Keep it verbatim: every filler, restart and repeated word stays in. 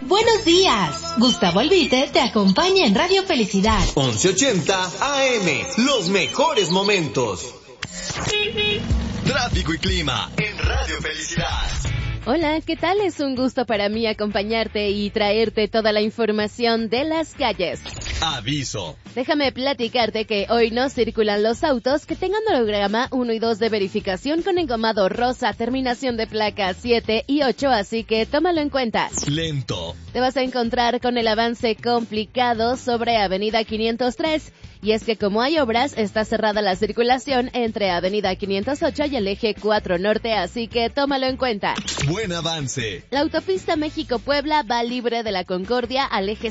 Buenos días. Gustavo Albite te acompaña en Radio Felicidad. once ochenta A M, los mejores momentos. Tráfico y clima en Radio Felicidad. Hola, ¿qué tal? Es un gusto para mí acompañarte y traerte toda la información de las calles. Aviso. Déjame platicarte que hoy no circulan los autos que tengan holograma uno y dos de verificación con engomado rosa, terminación de placa siete y ocho, así que tómalo en cuenta. Lento. Te vas a encontrar con el avance complicado sobre Avenida quinientos tres, y es que como hay obras, está cerrada la circulación entre Avenida quinientos ocho y el eje cuatro Norte, así que tómalo en cuenta. Buen avance. La autopista México-Puebla va libre de la Concordia al eje